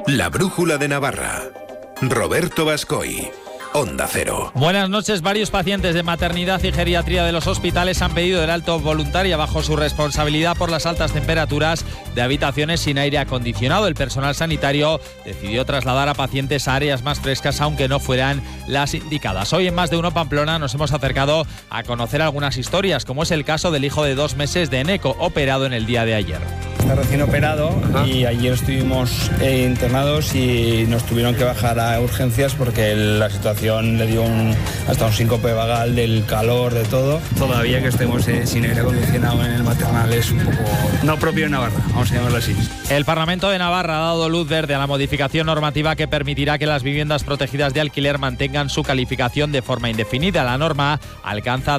La brújula de Navarra. Roberto Bascoy. Onda Cero. Buenas noches. Varios pacientes de maternidad y geriatría de los hospitales han pedido el alto voluntaria bajo su responsabilidad por las altas temperaturas de habitaciones sin aire acondicionado. El personal sanitario decidió trasladar a pacientes a áreas más frescas, aunque no fueran las indicadas. Hoy en Más de Uno Pamplona nos hemos acercado a conocer algunas historias, como es el caso del hijo de 2 meses de Eneco, operado en el día de ayer. Está recién operado. Y ayer estuvimos internados y nos tuvieron que bajar a urgencias porque la situación le dio hasta un síncope vagal del calor, de todo. Todavía que estemos sin aire acondicionado en el maternal es un poco no propio de Navarra, vamos a llamarlo así. El Parlamento de Navarra ha dado luz verde a la modificación normativa que permitirá que las viviendas protegidas de alquiler mantengan su calificación de forma indefinida. La norma alcanza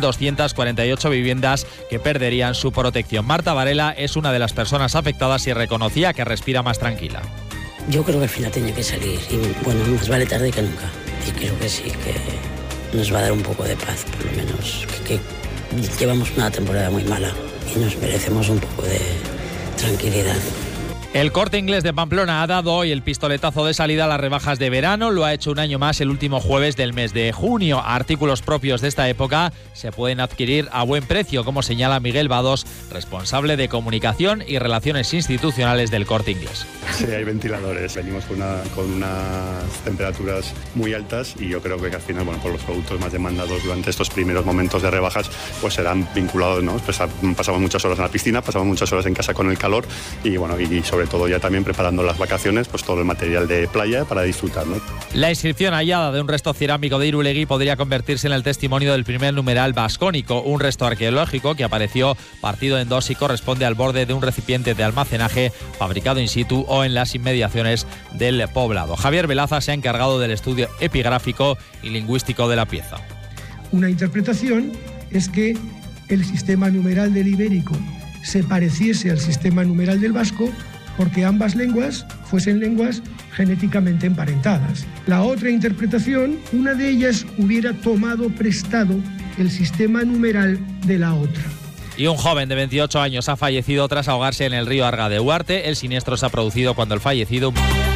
2.248 viviendas que perderían su protección. Marta Varela es una de las personas afectadas y reconocía que respira más tranquila. Yo creo que al final tenía que salir y bueno, más vale tarde que nunca. Y creo que sí, que nos va a dar un poco de paz, por lo menos. Que llevamos una temporada muy mala y nos merecemos un poco de tranquilidad. El Corte Inglés de Pamplona ha dado hoy el pistoletazo de salida a las rebajas de verano. Lo ha hecho un año más el último jueves del mes de junio. Artículos propios de esta época se pueden adquirir a buen precio, como señala Miguel Vados, responsable de comunicación y relaciones institucionales del Corte Inglés. Sí, hay ventiladores. Venimos con unas temperaturas muy altas y yo creo que al final, por los productos más demandados durante estos primeros momentos de rebajas, pues serán vinculados, ¿no? Pues pasamos muchas horas en la piscina, pasamos muchas horas en casa con el calor y sobre todo ya también preparando las vacaciones, pues todo el material de playa para disfrutar, ¿no? La inscripción hallada de un resto cerámico de Irulegui podría convertirse en el testimonio del primer numeral vascónico, un resto arqueológico que apareció partido en dos y corresponde al borde de un recipiente de almacenaje fabricado in situ o en las inmediaciones del poblado. Javier Velaza se ha encargado del estudio epigráfico y lingüístico de la pieza. Una interpretación es que el sistema numeral del ibérico se pareciese al sistema numeral del vasco porque ambas lenguas fuesen lenguas genéticamente emparentadas. La otra interpretación, una de ellas hubiera tomado prestado el sistema numeral de la otra. Y un joven de 28 años ha fallecido tras ahogarse en el río Arga de Huarte. El siniestro se ha producido cuando el fallecido